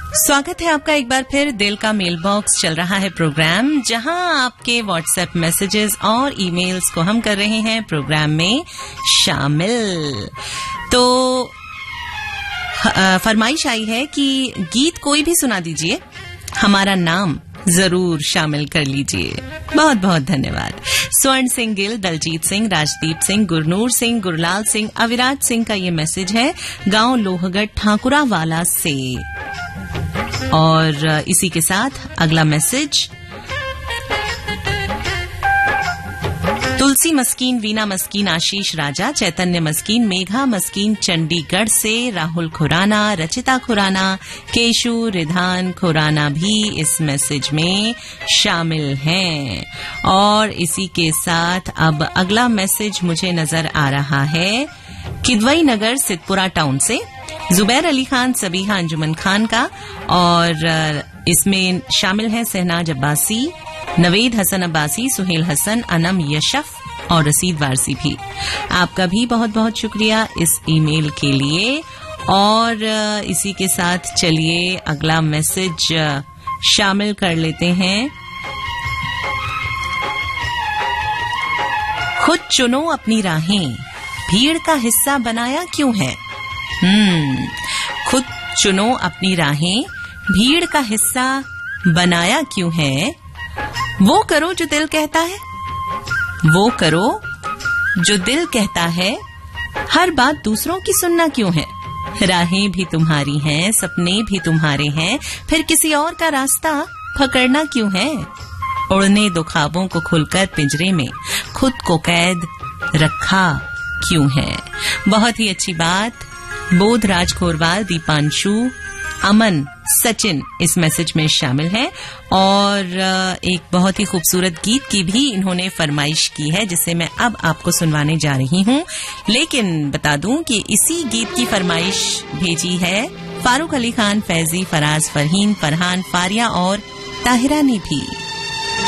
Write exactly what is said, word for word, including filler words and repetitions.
स्वागत है आपका एक बार फिर। दिल का मेल बॉक्स चल रहा है प्रोग्राम, जहां आपके व्हाट्सएप मैसेजेस और ईमेल्स को हम कर रहे हैं प्रोग्राम में शामिल। तो फरमाइश आई है कि गीत कोई भी सुना दीजिए, हमारा नाम जरूर शामिल कर लीजिए। बहुत बहुत धन्यवाद। स्वर्ण सिंह गिल, दलजीत सिंह, राजदीप सिंह, गुरनूर सिंह, गुरलाल सिंह, अविराज सिंह का ये मैसेज है गांव लोहगढ़ ठाकुरावाला से। और इसी के साथ अगला मैसेज तुलसी मस्कीन, वीना मस्कीन, आशीष राजा, चैतन्य मस्कीन, मेघा मस्कीन चंडीगढ़ से, राहुल खुराना, रचिता खुराना, केशु रिधान खुराना भी इस मैसेज में शामिल हैं। और इसी के साथ अब अगला मैसेज मुझे नजर आ रहा है किदवई नगर सिद्धपुरा टाउन से जुबैर अली खान, सबीहा अंजुमन खान का। और इसमें शामिल है सहनाज अब्बासी, नवेद हसन अब्बासी, सुहेल हसन, अनम यशफ और रसीद वारसी भी। आपका भी बहुत बहुत शुक्रिया इस ईमेल के लिए। और इसी के साथ चलिए अगला मैसेज शामिल कर लेते हैं। खुद चुनो अपनी राहें, भीड़ का हिस्सा बनाया क्यों है। हम्म खुद चुनो अपनी राहें, भीड़ का हिस्सा बनाया क्यों है। वो करो जो दिल कहता है, वो करो जो दिल कहता है, हर बात दूसरों की सुनना क्यों है। राहें भी तुम्हारी हैं, सपने भी तुम्हारे हैं, फिर किसी और का रास्ता पकड़ना क्यों है। उड़ने दो ख्वाबों को खुलकर पिंजरे में, खुद को कैद रखा क्यों है। बहुत ही अच्छी बात। बोध राज खोरवाल, दीपांशु, अमन, सचिन इस मैसेज में शामिल हैं। और एक बहुत ही खूबसूरत गीत की भी इन्होंने फरमाइश की है, जिसे मैं अब आपको सुनवाने जा रही हूं। लेकिन बता दूं कि इसी गीत की फरमाइश भेजी है फारूक अली खान, फैजी, फराज, फरहीन, फरहान, फारिया और ताहिरा ने भी।